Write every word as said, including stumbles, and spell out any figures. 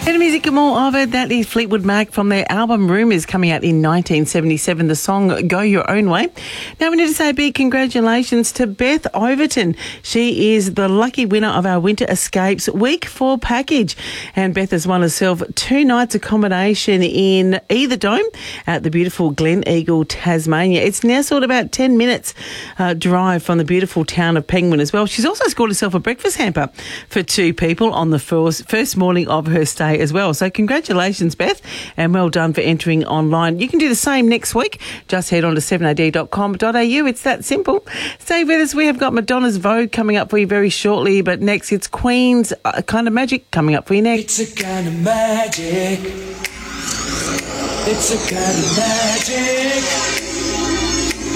In music and more of it, that is Fleetwood Mac from their album Rumours, coming out in nineteen seventy-seven, the song Go Your Own Way. Now we need to say a big congratulations to Beth Overton. She is the lucky winner of our Winter Escapes Week four package. And Beth has won herself two nights accommodation in Either Dome at the beautiful Glen Eagle, Tasmania. It's now sort of about ten minutes uh, drive from the beautiful town of Penguin as well. She's also scored herself a breakfast hamper for two people on the first, first morning of her stay as well. So congratulations, Beth, and well done for entering online. You can do the same next week. Just head on to seven a d dot com dot a u. It's that simple. Stay with us. We have got Madonna's Vogue coming up for you very shortly, but next it's Queen's uh, Kind of Magic coming up for you next. It's a kind of magic. It's a kind of magic.